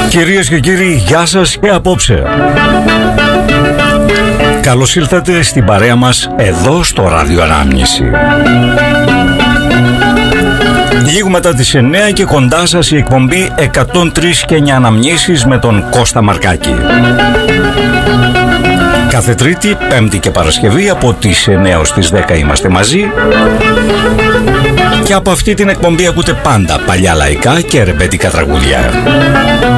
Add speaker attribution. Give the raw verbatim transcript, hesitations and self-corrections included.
Speaker 1: Κυρίες και κύριοι, γεια σας και απόψε. Καλώς ήλθατε στην παρέα μας εδώ στο Ράδιο Ανάμνηση. Λίγο μετά τις εννέα και κοντά σας η εκπομπή εκατόν τρία και εννέα Αναμνήσεις με τον Κώστα Μαρκάκη. Κάθε Τρίτη, Πέμπτη και Παρασκευή από τις εννέα ως τις δέκα είμαστε μαζί. Και από αυτή την εκπομπή ακούτε πάντα παλιά λαϊκά και ρεμπέτικα τραγούδια.